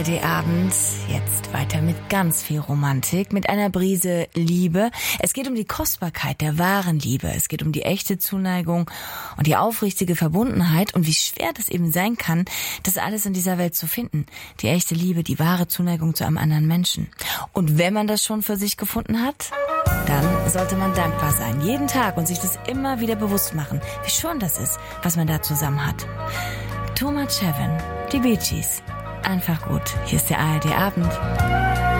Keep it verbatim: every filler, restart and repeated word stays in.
Der Abend, jetzt weiter mit ganz viel Romantik, mit einer Prise Liebe. Es geht um die Kostbarkeit der wahren Liebe. Es geht um die echte Zuneigung und die aufrichtige Verbundenheit und wie schwer das eben sein kann, das alles in dieser Welt zu finden. Die echte Liebe, die wahre Zuneigung zu einem anderen Menschen. Und wenn man das schon für sich gefunden hat, dann sollte man dankbar sein, jeden Tag, und sich das immer wieder bewusst machen, wie schön das ist, was man da zusammen hat. Too Much Heaven, die Bee Gees. Einfach gut. Hier ist der A R D Abend.